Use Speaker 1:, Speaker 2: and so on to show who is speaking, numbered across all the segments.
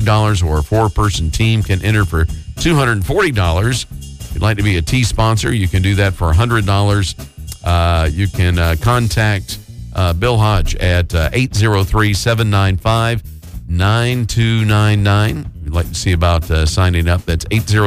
Speaker 1: $150, or a four-person team can enter for $240. If you'd like to be a tea sponsor, you can do that for $100. You can contact Bill Hodge at 803-795-9299. If you'd like to see about signing up, that's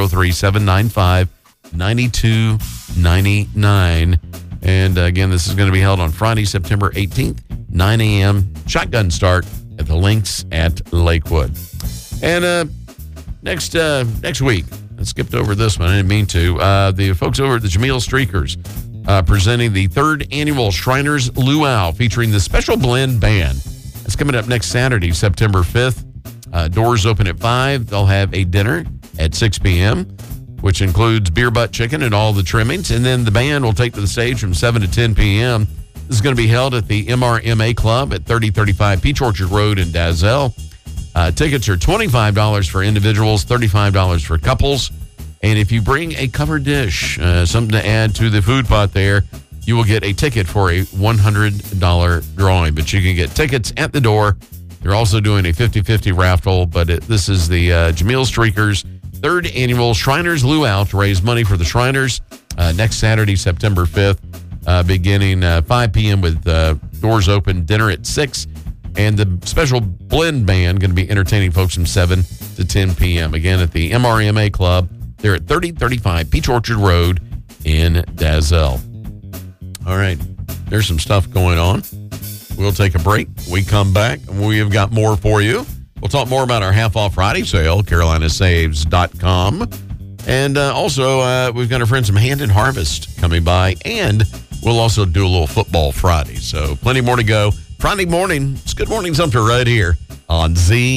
Speaker 1: 803-795-9299. And again, this is going to be held on Friday, September 18th, 9 a.m. Shotgun start at the Links at Lakewood. And next week, I skipped over this one. I didn't mean to. The folks over at the Jameel Streakers presenting the third annual Shriners Luau, featuring the Special Blend Band. It's coming up next Saturday, September 5th. Doors open at 5. They'll have a dinner at 6 p.m., which includes beer butt chicken and all the trimmings. And then the band will take to the stage from 7 to 10 p.m. This is going to be held at the MRMA Club at 3035 Peach Orchard Road in Dazzell. Tickets are $25 for individuals, $35 for couples. And if you bring a covered dish, something to add to the food pot there, you will get a ticket for a $100 drawing. But you can get tickets at the door. They're also doing a 50-50 raffle, but this is the Jameel Streakers third annual Shriners Luau to raise money for the Shriners next Saturday, September 5th, beginning 5 p.m. with doors open, dinner at 6. And the Special Blend Band going to be entertaining folks from 7 to 10 p.m. Again, at the MRMA Club. They're at 3035 Peach Orchard Road in Dazzell. All right, there's some stuff going on. We'll take a break. We come back, and we have got more for you. We'll talk more about our half-off Friday sale, carolinasaves.com. And also, we've got our friends from Hand and Harvest coming by, and we'll also do a little football Friday. So plenty more to go. Friday morning, it's Good Morning Sumter right here on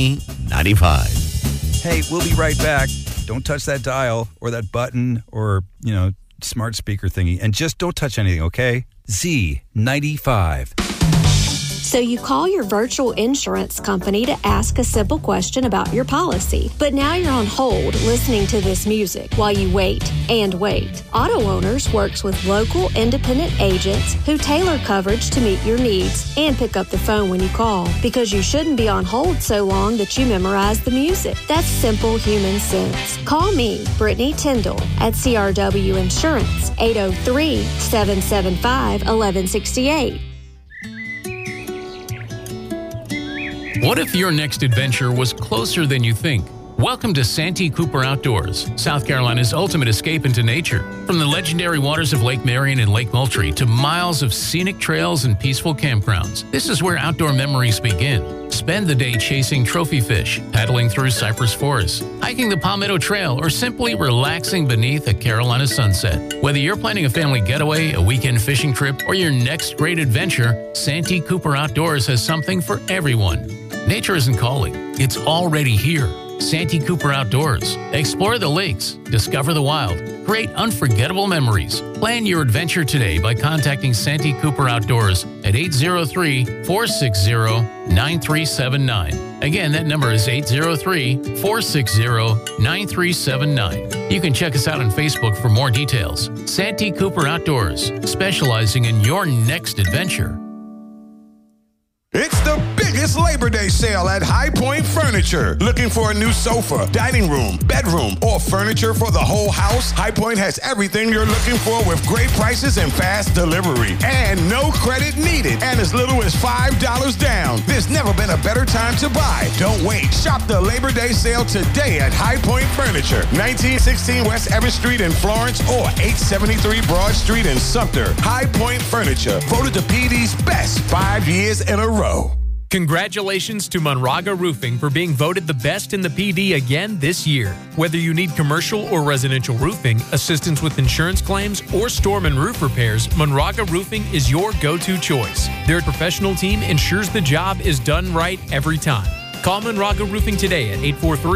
Speaker 1: Z95.
Speaker 2: Hey, we'll be right back. Don't touch that dial or that button or, smart speaker thingy. And just don't touch anything, okay? Z95.
Speaker 3: So you call your virtual insurance company to ask a simple question about your policy. But now you're on hold listening to this music while you wait and wait. Auto Owners works with local independent agents who tailor coverage to meet your needs and pick up the phone when you call, because you shouldn't be on hold so long that you memorize the music. That's simple human sense. Call me, Brittany Tyndall, at CRW Insurance, 803-775-1168.
Speaker 4: What if your next adventure was closer than you think? Welcome to Santee Cooper Outdoors, South Carolina's ultimate escape into nature. From the legendary waters of Lake Marion and Lake Moultrie to miles of scenic trails and peaceful campgrounds, this is where outdoor memories begin. Spend the day chasing trophy fish, paddling through cypress forests, hiking the Palmetto Trail, or simply relaxing beneath a Carolina sunset. Whether you're planning a family getaway, a weekend fishing trip, or your next great adventure, Santee Cooper Outdoors has something for everyone. Nature isn't calling, it's already here. Santee Cooper Outdoors. Explore the lakes, discover the wild, create unforgettable memories. Plan your adventure today by contacting Santee Cooper Outdoors at 803-460-9379. Again, that number is 803-460-9379. You can check us out on Facebook for more details. Santee Cooper Outdoors, specializing in your next adventure.
Speaker 5: It's the biggest Labor Day sale at High Point Furniture. Looking for a new sofa, dining room, bedroom, or furniture for the whole house? High Point has everything you're looking for with great prices and fast delivery. And no credit needed, and as little as $5 down. There's never been a better time to buy. Don't wait. Shop the Labor Day sale today at High Point Furniture, 1916 West Evans Street in Florence or 873 Broad Street in Sumter. High Point Furniture, voted the PD's best 5 years in a row.
Speaker 6: Congratulations to Monraga Roofing for being voted the best in the PD again this year. Whether you need commercial or residential roofing, assistance with insurance claims, or storm and roof repairs, Monraga Roofing is your go-to choice. Their professional team ensures the job is done right every time. Call Monraga Roofing today at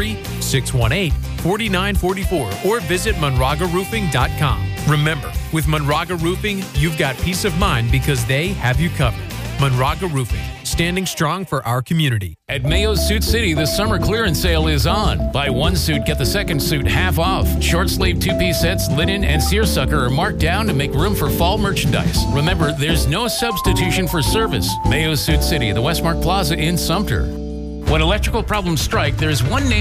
Speaker 6: 843-618-4944 or visit monragaroofing.com. Remember, with Monraga Roofing, you've got peace of mind because they have you covered. Monraga Roofing, standing strong for our community.
Speaker 4: At Mayo's Suit City, the summer clearance sale is on. Buy one suit, get the second suit half off. Short sleeve two-piece sets, linen, and seersucker are marked down to make room for fall merchandise. Remember, there's no substitution for service. Mayo's Suit City, the Westmark Plaza in Sumter. When electrical problems strike, there's one name